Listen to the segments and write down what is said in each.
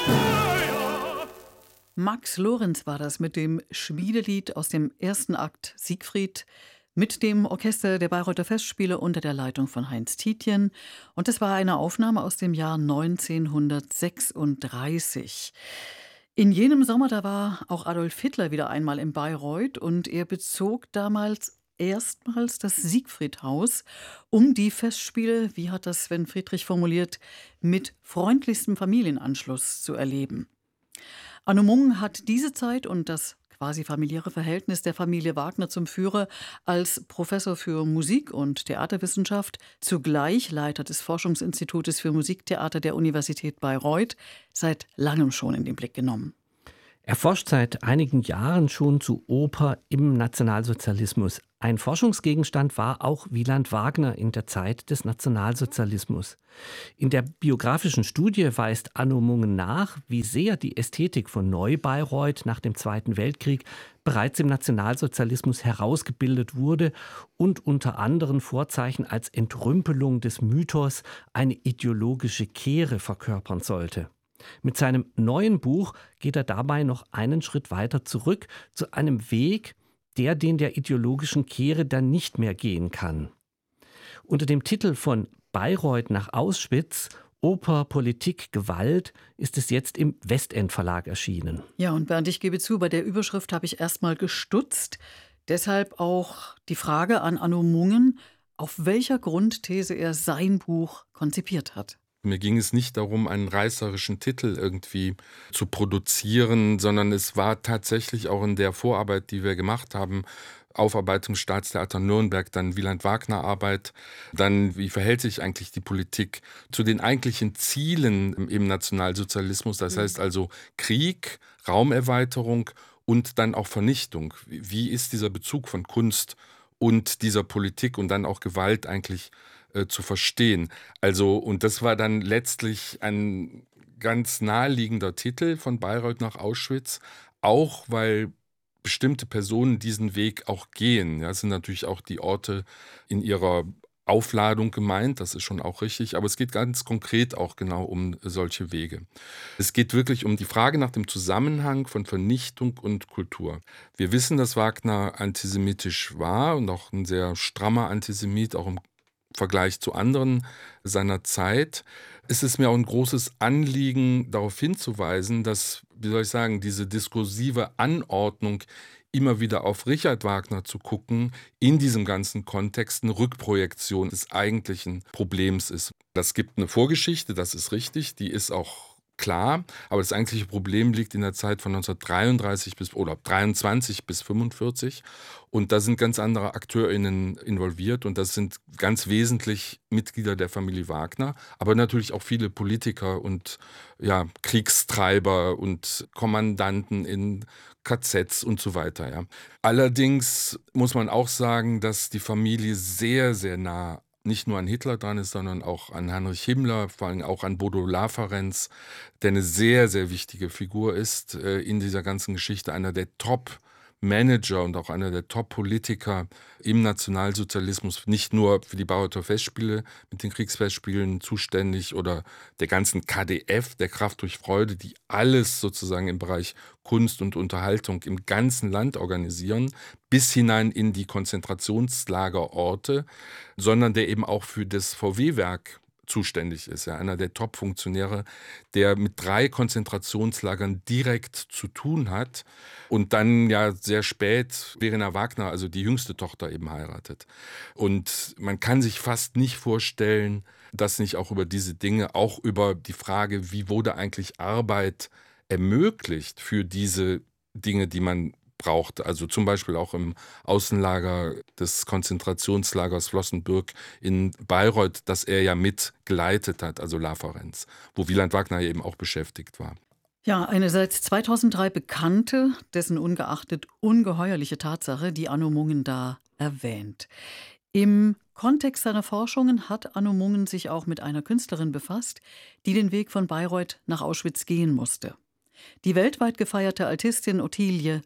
Max Lorenz war das mit dem Schmiedelied aus dem ersten Akt Siegfried mit dem Orchester der Bayreuther Festspiele unter der Leitung von Heinz Tietjen. Und das war eine Aufnahme aus dem Jahr 1936. In jenem Sommer, da war auch Adolf Hitler wieder einmal in Bayreuth und er bezog damals erstmals das Siegfriedhaus, um die Festspiele, wie hat das Sven Friedrich formuliert, mit freundlichstem Familienanschluss zu erleben. Anno Mungen hat diese Zeit und das quasi familiäre Verhältnis der Familie Wagner zum Führer als Professor für Musik- und Theaterwissenschaft, zugleich Leiter des Forschungsinstitutes für Musiktheater der Universität Bayreuth, seit langem schon in den Blick genommen. Er forscht seit einigen Jahren schon zu Oper im Nationalsozialismus. Ein Forschungsgegenstand war auch Wieland Wagner in der Zeit des Nationalsozialismus. In der biografischen Studie weist Anno Mungen nach, wie sehr die Ästhetik von Neu-Bayreuth nach dem Zweiten Weltkrieg bereits im Nationalsozialismus herausgebildet wurde und unter anderen Vorzeichen als Entrümpelung des Mythos eine ideologische Kehre verkörpern sollte. Mit seinem neuen Buch geht er dabei noch einen Schritt weiter zurück zu einem Weg, den der ideologischen Kehre dann nicht mehr gehen kann. Unter dem Titel von Bayreuth nach Auschwitz, Oper, Politik, Gewalt, ist es jetzt im Westend Verlag erschienen. Ja, und Bernd, ich gebe zu, bei der Überschrift habe ich erstmal gestutzt. Deshalb auch die Frage an Anno Mungen, auf welcher Grundthese er sein Buch konzipiert hat. Mir ging es nicht darum, einen reißerischen Titel irgendwie zu produzieren, sondern es war tatsächlich auch in der Vorarbeit, die wir gemacht haben, Aufarbeitung Staatstheater Nürnberg, dann Wieland Wagner Arbeit, dann wie verhält sich eigentlich die Politik zu den eigentlichen Zielen im Nationalsozialismus, das heißt also Krieg, Raumerweiterung und dann auch Vernichtung. Wie ist dieser Bezug von Kunst und dieser Politik und dann auch Gewalt eigentlich zu verstehen. Also, und das war dann letztlich ein ganz naheliegender Titel von Bayreuth nach Auschwitz, auch weil bestimmte Personen diesen Weg auch gehen. Ja, es sind natürlich auch die Orte in ihrer Aufladung gemeint, das ist schon auch richtig, aber es geht ganz konkret auch genau um solche Wege. Es geht wirklich um die Frage nach dem Zusammenhang von Vernichtung und Kultur. Wir wissen, dass Wagner antisemitisch war und auch ein sehr strammer Antisemit, auch im Vergleich zu anderen seiner Zeit. Es ist mir auch ein großes Anliegen, darauf hinzuweisen, dass, wie soll ich sagen, diese diskursive Anordnung, immer wieder auf Richard Wagner zu gucken, in diesem ganzen Kontext eine Rückprojektion des eigentlichen Problems ist. Das gibt eine Vorgeschichte, das ist richtig, die ist auch klar, aber das eigentliche Problem liegt in der Zeit von 1923 bis 23 bis 45 und da sind ganz andere AkteurInnen involviert und das sind ganz wesentlich Mitglieder der Familie Wagner, aber natürlich auch viele Politiker und ja, Kriegstreiber und Kommandanten in KZs und so weiter. Ja. Allerdings muss man auch sagen, dass die Familie sehr, sehr nah nicht nur an Hitler dran ist, sondern auch an Heinrich Himmler, vor allem auch an Bodo Laferenz, der eine sehr, sehr wichtige Figur ist in dieser ganzen Geschichte, einer der Top-Manager und auch einer der Top-Politiker im Nationalsozialismus, nicht nur für die Bayreuther Festspiele mit den Kriegsfestspielen zuständig oder der ganzen KdF, der Kraft durch Freude, die alles sozusagen im Bereich Kunst und Unterhaltung im ganzen Land organisieren, bis hinein in die Konzentrationslagerorte, sondern der eben auch für das VW-Werk zuständig ist. Ja, einer der Top-Funktionäre, der mit 3 Konzentrationslagern direkt zu tun hat und dann ja sehr spät Verena Wagner, also die jüngste Tochter, eben heiratet. Und man kann sich fast nicht vorstellen, dass nicht auch über diese Dinge, auch über die Frage, wie wurde eigentlich Arbeit ermöglicht für diese Dinge, die man braucht. Also zum Beispiel auch im Außenlager des Konzentrationslagers Flossenbürg in Bayreuth, das er ja mitgeleitet hat, also Laferenz, wo Wieland Wagner eben auch beschäftigt war. Ja, eine seit 2003 bekannte, dessen ungeachtet ungeheuerliche Tatsache, die Anno Mungen da erwähnt. Im Kontext seiner Forschungen hat Anno Mungen sich auch mit einer Künstlerin befasst, die den Weg von Bayreuth nach Auschwitz gehen musste. Die weltweit gefeierte Altistin Ottilie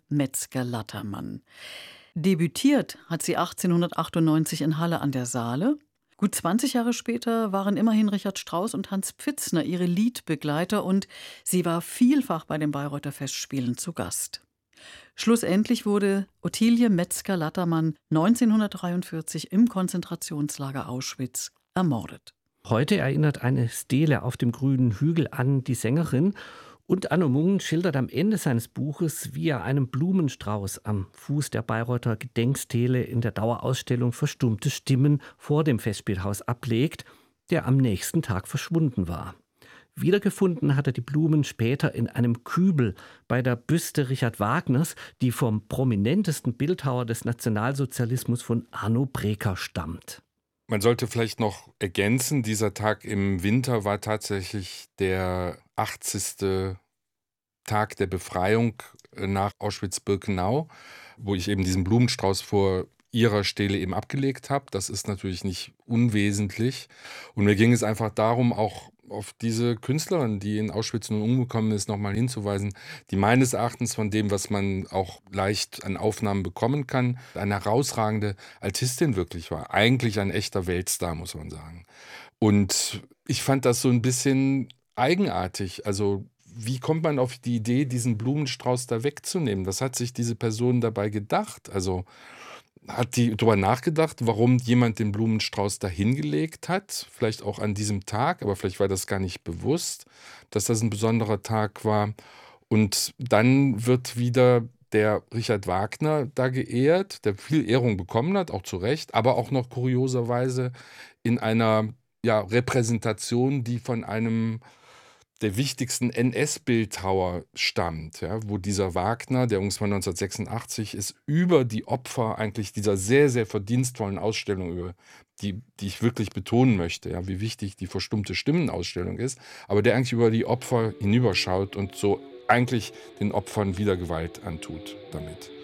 Metzger-Lattermann. Debütiert hat sie 1898 in Halle an der Saale. Gut 20 Jahre später waren immerhin Richard Strauss und Hans Pfitzner ihre Liedbegleiter und sie war vielfach bei den Bayreuther Festspielen zu Gast. Schlussendlich wurde Ottilie Metzger-Lattermann 1943 im Konzentrationslager Auschwitz ermordet. Heute erinnert eine Stele auf dem grünen Hügel an die Sängerin und Anno Mungen schildert am Ende seines Buches, wie er einen Blumenstrauß am Fuß der Bayreuther Gedenkstele in der Dauerausstellung Verstummte Stimmen vor dem Festspielhaus ablegt, der am nächsten Tag verschwunden war. Wiedergefunden hat er die Blumen später in einem Kübel bei der Büste Richard Wagners, die vom prominentesten Bildhauer des Nationalsozialismus von Arno Breker stammt. Man sollte vielleicht noch ergänzen, dieser Tag im Winter war tatsächlich der 80. Tag der Befreiung nach Auschwitz-Birkenau, wo ich eben diesen Blumenstrauß vor ihrer Stele eben abgelegt habe. Das ist natürlich nicht unwesentlich. Und mir ging es einfach darum, auch auf diese Künstlerin, die in Auschwitz nun umgekommen ist, nochmal hinzuweisen, die meines Erachtens von dem, was man auch leicht an Aufnahmen bekommen kann, eine herausragende Altistin wirklich war. Eigentlich ein echter Weltstar, muss man sagen. Und ich fand das so ein bisschen eigenartig. Also wie kommt man auf die Idee, diesen Blumenstrauß da wegzunehmen? Was hat sich diese Person dabei gedacht? Also hat die darüber nachgedacht, warum jemand den Blumenstrauß da hingelegt hat? Vielleicht auch an diesem Tag, aber vielleicht war das gar nicht bewusst, dass das ein besonderer Tag war. Und dann wird wieder der Richard Wagner da geehrt, der viel Ehrung bekommen hat, auch zu Recht, aber auch noch kurioserweise in einer Repräsentation, die von einem der wichtigsten NS-Bildhauer stammt, ja, wo dieser Wagner, der irgendwann 1986 ist, über die Opfer eigentlich dieser sehr, sehr verdienstvollen Ausstellung, über die ich wirklich betonen möchte, ja, wie wichtig die Verstummte Stimmen-Ausstellung ist, aber der eigentlich über die Opfer hinüberschaut und so eigentlich den Opfern wieder Gewalt antut damit.